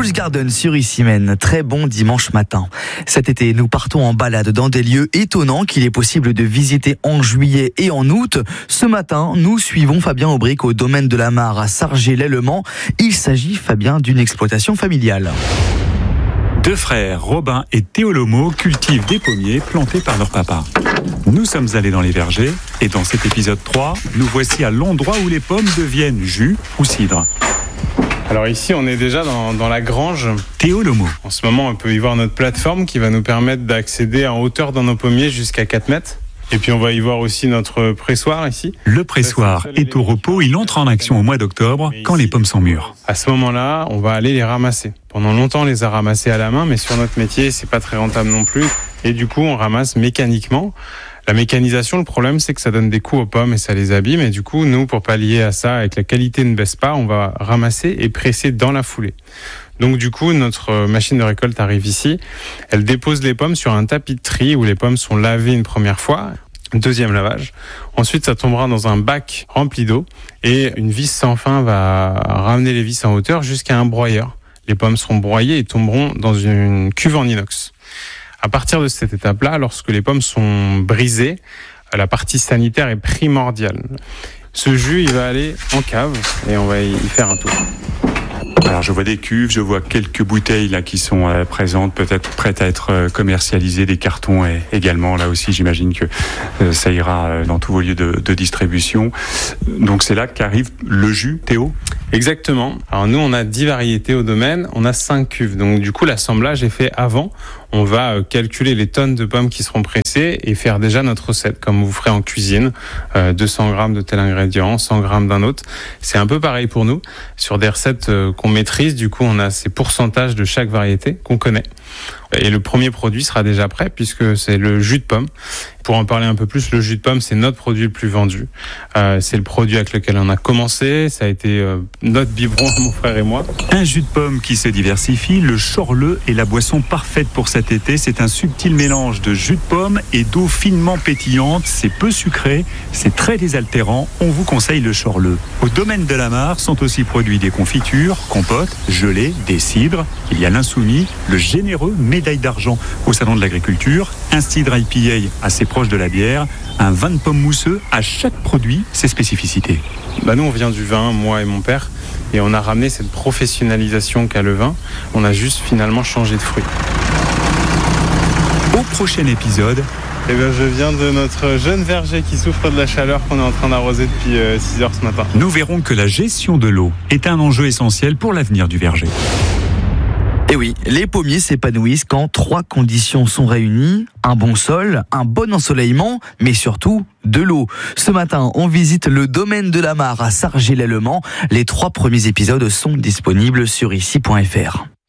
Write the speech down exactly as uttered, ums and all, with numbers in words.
Busch Garden sur Issy-Mène, très bon dimanche matin. Cet été, nous partons en balade dans des lieux étonnants qu'il est possible de visiter en juillet et en août. Ce matin, nous suivons Fabien Aubric au domaine de la Mare à Sargé-lès-le-Mans. Il s'agit, Fabien, d'une exploitation familiale. Deux frères, Robin et Théolomo, cultivent des pommiers plantés par leur papa. Nous sommes allés dans les vergers et dans cet épisode trois, nous voici à l'endroit où les pommes deviennent jus ou cidre. Alors ici, on est déjà dans, dans la grange. Théolomo. En ce moment, on peut y voir notre plateforme qui va nous permettre d'accéder en hauteur dans nos pommiers jusqu'à quatre mètres. Et puis on va y voir aussi notre pressoir ici. Le pressoir est au repos, il entre en action au mois d'octobre quand les pommes sont mûres. À ce moment-là, on va aller les ramasser. Pendant longtemps, on les a ramassés à la main, mais sur notre métier, c'est pas très rentable non plus. Et du coup, on ramasse mécaniquement. La mécanisation, le problème, c'est que ça donne des coups aux pommes et ça les abîme. Et du coup, nous, pour pallier à ça et que la qualité ne baisse pas, on va ramasser et presser dans la foulée. Donc du coup, notre machine de récolte arrive ici. Elle dépose les pommes sur un tapis de tri où les pommes sont lavées une première fois. Deuxième lavage. Ensuite, ça tombera dans un bac rempli d'eau et une vis sans fin va ramener les vis en hauteur jusqu'à un broyeur. Les pommes seront broyées et tomberont dans une cuve en inox. À partir de cette étape-là, lorsque les pommes sont brisées, la partie sanitaire est primordiale. Ce jus, il va aller en cave et on va y faire un tour. Alors je vois des cuves, je vois quelques bouteilles là qui sont euh, présentes, peut-être prêtes à être euh, commercialisées, des cartons et, également. Là aussi, j'imagine que euh, ça ira euh, dans tous vos lieux de, de distribution. Donc c'est là qu'arrive le jus, Théo ? Exactement. Alors nous, on a dix variétés au domaine, on a cinq cuves. Donc du coup, l'assemblage est fait avant. On va calculer les tonnes de pommes qui seront pressées et faire déjà notre recette, comme vous ferez en cuisine. Euh, deux cents grammes de tel ingrédient, cent grammes d'un autre. C'est un peu pareil pour nous. Sur des recettes euh, qu'on maîtrise, du coup, on a ces pourcentages de chaque variété qu'on connaît. Et le premier produit sera déjà prêt puisque c'est le jus de pomme. Pour en parler un peu plus, le jus de pomme, c'est notre produit le plus vendu. Euh, c'est le produit avec lequel on a commencé. Ça a été euh, notre biberon, mon frère et moi. Un jus de pomme qui se diversifie. Le Chorleux est la boisson parfaite pour cet été. C'est un subtil mélange de jus de pomme et d'eau finement pétillante. C'est peu sucré, c'est très désaltérant. On vous conseille le Chorleux. Au domaine de la Mare sont aussi produits des confitures, compotes, gelées, des cidres. Il y a l'insoumis, le généreux médaille d'argent au salon de l'agriculture, un cidre I P A assez proche de la bière, un vin de pomme mousseux. À chaque produit, ses spécificités. Bah nous, on vient du vin, moi et mon père, et on a ramené cette professionnalisation qu'a le vin. On a juste finalement changé de fruit. Au prochain épisode, eh bien, je viens de notre jeune verger qui souffre de la chaleur qu'on est en train d'arroser depuis six heures ce matin. Nous verrons que la gestion de l'eau est un enjeu essentiel pour l'avenir du verger. Et oui, les pommiers s'épanouissent quand trois conditions sont réunies. Un bon sol, un bon ensoleillement, mais surtout de l'eau. Ce matin, on visite le domaine de la Mare à Sargé-lès-le-Mans. Les trois premiers épisodes sont disponibles sur ici point f r.